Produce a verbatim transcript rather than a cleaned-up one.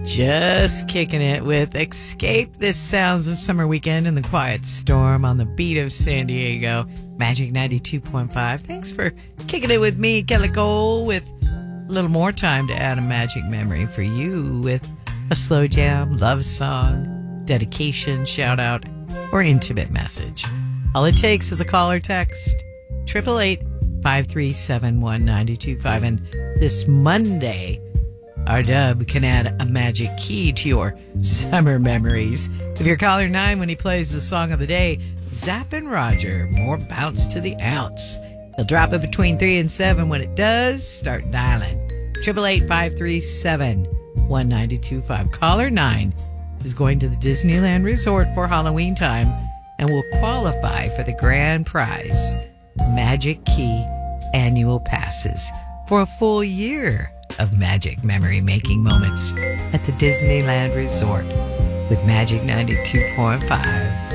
Just kicking it with Escape This Sounds of Summer Weekend in the Quiet Storm on the beat of San Diego. Magic ninety-two point five. Thanks for kicking it with me, Kelly Cole, with a little more time to add a magic memory for you with a slow jam, love song, dedication, shout out, or intimate message. All it takes is a call or text. eight eight eight, five three seven, one nine two five. And this Monday, our dub can add a magic key to your summer memories. If you're caller nine when he plays the song of the day, Zappin' Roger, more bounce to the ounce. He'll drop it between three and seven. When it does, start dialing. eight eight eight, five three seven, one nine two five. Caller nine is going to the Disneyland Resort for Halloween time and will qualify for the grand prize, Magic Key annual passes for a full year of magic memory-making moments at the Disneyland Resort with Magic ninety-two point five.